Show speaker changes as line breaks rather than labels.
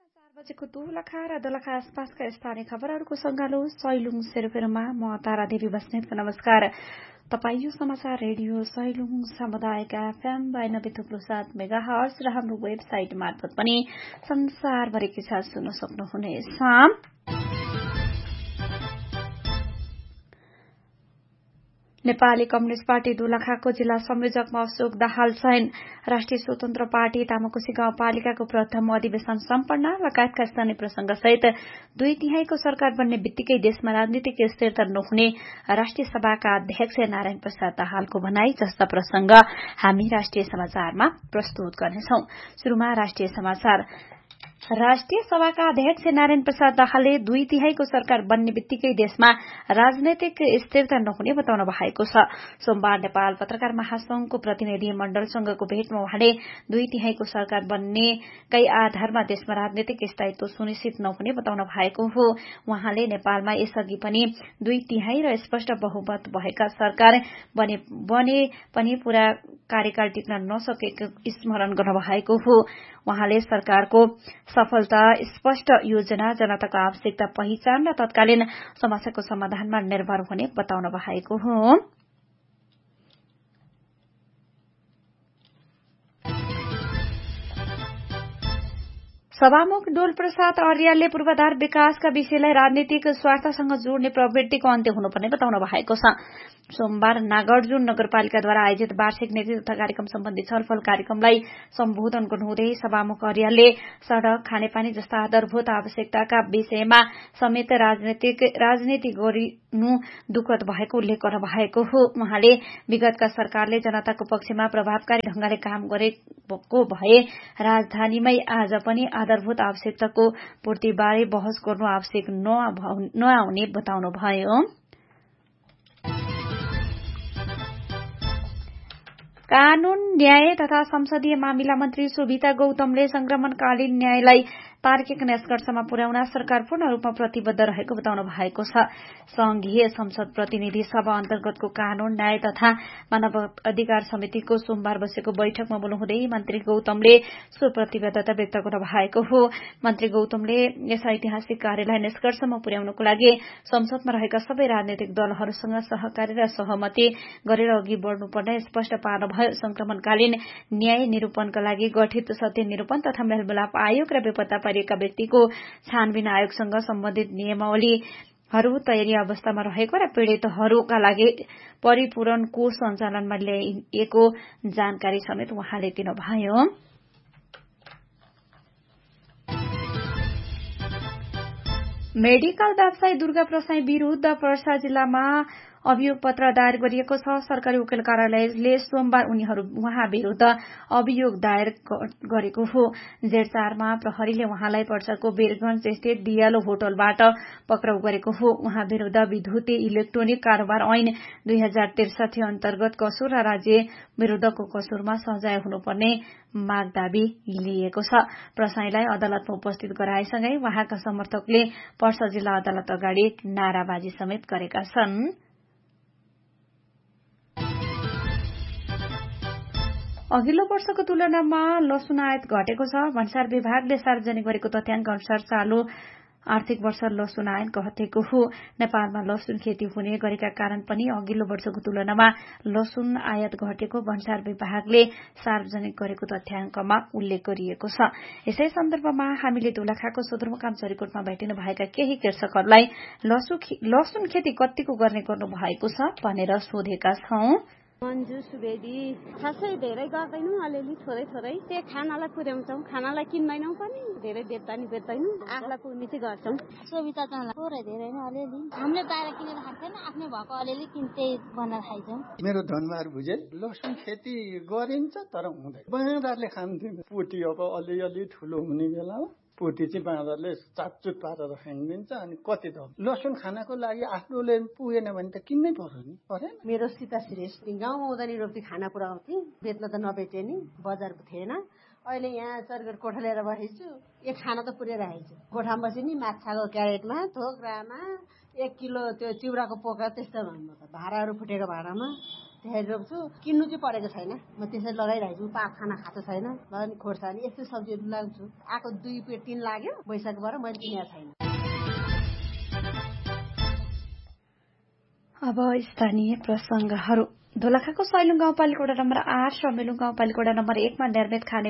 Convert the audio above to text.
4 बजेको दोलखा र दोलखा आसपासका स्थानीय खबरहरूको सङ्गालो सैलुङ सेरोफेरोमा म तारा देवी बस्नेतको नमस्कार। तपाईँ यो समाचार रेडियो सैलुङ सामुदायिक एफएम 92.7 मेगाहर्ज र हाम्रो वेबसाइट मार्फत पनि संसारभरिकै साथ सुन्न सक्नुहुनेछ। नेपाली कम्युनिष्ट पार्टी दोलखाको जिल्ला संयोजकमा अशोक दाहाल चयन। राष्ट्रिय स्वतन्त्र पार्टी तामाकोशी गाउँपालिकाको प्रथम अधिवेशन सम्पन्न। लगायतका स्थानीय प्रसंगसहित 2/3 सरकार बन्ने बित्तिकै देशमा राजनीतिक स्थिरता नहुने राष्ट्रिय सभाका अध्यक्ष नारायण प्रसाद दाहालको भनाई जस्ता प्रसंग हामी राष्ट्रिय समाचारमा प्रस्तुत गर्नेछौं। शुरूमा राष्ट्रिय समाचार। राष्ट्रिय सभाका अध्यक्ष नारायण प्रसाद दाहालले 2/3 सरकार बन्ने बित्तिकै देशमा राजनैतिक स्थिरता नहुने बताउनु भएको छ। सोमबार नेपाल पत्रकार महासंघको प्रतिनिधि मण्डलसँगको भेटमा उहाँले 2/3 सरकार बन्नेकै आधारमा देशमा राजनैतिक स्थायित्व सुनिश्चित नहुने बताउनु भएको हो। उहाँले नेपालमा यसअघि पनि 2/3 र स्पष्ट बहुमत भएका सरकार बने पनि पूरा कार्यकाल टिक्न नसकेको स्मरण गर्नुभएको हो। उहाँले सरकारको सफलता स्पष्ट योजना, जनताको आवश्यकता पहिचान र तत्कालीन समस्याको समाधानमा निर्भर हुने बताउनु भएको हो। सभामुख डोल प्रसाद अर्यालले पूर्वाधार विकासका विषयलाई राजनीतिक स्वार्थसँग जोड्ने प्रवृत्तिको अन्त्य हुनुपर्ने बताउनु भएको छ। सोमबार नागार्जुन नगरपालिकाद्वारा आयोजित वार्षिक नीति तथा कार्यक्रम सम्बन्धी छलफल कार्यक्रमलाई सम्बोधन गर्नुहुँदै सभामुख अर्यालले सड़क, खानेपानी जस्ता आधारभूत आवश्यकताका विषयमा समेत राजनीति गरिनु दुःखद भएको उल्लेख गर्नुभएको हो। उहाँले विगतका सरकारले जनताको पक्षमा प्रभावकारी ढंगले काम गरेको भए राजधानीमै आज पनि आधारभूत आवश्यकताको पूर्तिबारे बहस गर्नु आवश्यक नआउने बताउनुभयो। कानून, न्याय तथा संसदीय मामिला मन्त्री शोभिता गौतमले संक्रमणकालीन न्यायलाई तार्किक निष्कर्षमा पुर्याउन सरकार पूर्ण रूपमा प्रतिबद्ध रहेको बताउनु भएको छ। संघीय संसद प्रतिनिधि सभा अन्तर्गतको कानून, न्याय तथा मानव अधिकार समितिको सोमबार बसेको बैठकमा बोल्नुहुँदै मन्त्री गौतमले सो प्रतिबद्धता व्यक्त गर्नु भएको हो। मन्त्री गौतमले यस ऐतिहासिक कार्यलाई निष्कर्षमा पुर्याउनको लागि संसदमा रहेका सबै राजनैतिक दलहरूसँग सहकारी र सहमति गरेर अघि बढ़नुपर्ने स्पष्ट पार्नुभयो। संक्रमणकालीन न्याय निरूपणका लागि गठित सत्य निरूपण तथा मेलमिलाप आयोग र बेपत्ता पारिएका व्यक्तिको छानबिन आयोगसँग सम्बन्धित नियमावलीहरू तयारी अवस्थामा रहेको र पीड़ितहरूका लागि परिपूरण कोष सञ्चालनमा ल्याइएको जानकारी समेत उहाँले दिनुभयो। मेडिकल व्यवसायी दुर्गा प्रसाई विरूद्ध पर्सा जिल्लामा अभियोग पत्र दायर गरिएको छ। सरकारी वकिल कार्यालयले सोमबार उहाँ विरूद्ध अभियोग दायर गरेको हो। जेठ 4 मा प्रहरीले उहाँलाई पर्साको वीरगंज स्थित दियालो होटलबाट पक्राउ गरेको हो। उहाँ विरूद्ध विद्युतीय इलेक्ट्रोनिक कारोबार ऐन 2063 अन्तर्गत कसुर र राज्य विरूद्धको कसुरमा सजाय हुनुपर्ने माग दाबी लिएको छ। प्रसाईलाई अदालतमा उपस्थित गराएसँगै उहाँका समर्थकले पर्सा जिल्ला अदालत अगाडि नाराबाजी समेत गरेका छन्। अघिल्लो वर्षको तुलनामा लसुन आयात घटेको छ। भन्सार विभागले सार्वजनिक गरेको तथ्याङ्क अनुसार चालू आर्थिक वर्ष लसुन आयात घटेको हो। नेपालमा लसुन खेती हुने गरेका कारण पनि अघिल्लो वर्षको तुलनामा लसुन आयात घटेको भन्सार विभागले सार्वजनिक गरेको तथ्याङ्कमा उल्लेख गरिएको छ। यसै सन्दर्भमा हामीले दोलखाको सदरमुकाम चरीकोटमा भेटिनु भएका केही कृषकहरूलाई लसुन खेती कतिको गर्ने गर्नु भएको छ भनेर सोधेका छौं।
मन्जु सुवेदी खासै धेरै गर्दैनौँ, अलिअलि थोरै थोरै त्यही खानालाई पुर्याउँछौँ, खानालाई किन्दैनौँ पनि, धेरै बेच्दैनौँ, आफूलाई पुग्ने चाहिँ गर्छौँ।
सुविधा चाहिँ थोरै धेरै नै अलिअलि हामीले बाहिर किनेर खान्छ छैन, आफ्नै भएको अलिअलि त्यही बनाएर खाइछौँ।
मेरो धनबहादुर भुजेल लसुन खेती गरिन्छ तर हुँदैन, बाँदरले खान्थ्यो। पोटी अब अलिअलि ठुलो हुने बेलामा पोटी चाहिँ बाँदरले चापचुप पारेर खाइदिन्छ। अनि कति त लसुन खानको लागि आफ्नोले पुगेन भने त किन्नै पर्यो नि, परेन।
मेरो सीता श्रेष्ठ गाउँमा हुँदा नि रोप्ती खाना पुऱ्याउँथे, बेच्न त नबेटे नि, बजार थिएन। अहिले यहाँ चरगढ कोठा लिएर बसेछु, एक खाना त पुर्याइरहेछु। कोठामा बसी नि माछाको क्यारेटमा थोक्रामा 1 किलो त्यो चिउराको पोका त्यस्तो भन्नु त भाँडाहरू फुटेको भाँडामा त्यसरी रोप्छु। किन्नु चाहिँ परेको छैन, म त्यसरी लगाइरहेको छु। पात खाना खाएको छैन, अनि खोर्सानी यस्तै सब्जीहरू लगाउँछु। आएको 2 पेट 3 लाग्यो वैशाखबाट, मैले किनेको छैन।
अब स्थानीय प्रसंगहरू। दोलखाको सैलुङ गाउँपालिका वडा नम्बर 8 र मेलुङ गाउँपालिका वडा नम्बर 1 मा निर्मित खाने